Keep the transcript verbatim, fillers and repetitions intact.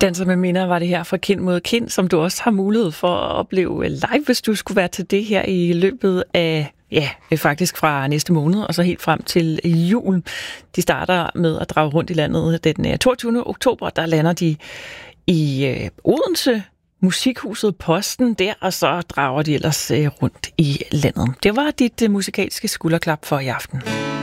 Danser med minder var det her fra Kind mod Kind, som du også har mulighed for at opleve live, hvis du skulle være til det her i løbet af, ja, faktisk fra næste måned og så helt frem til jul. De starter med at drage rundt i landet den toogtyvende oktober. Der lander de i øh, Odense, Musikhuset Posten der, og så drager de ellers øh, rundt i landet. Det var dit øh, musikalske skulderklap for i aften.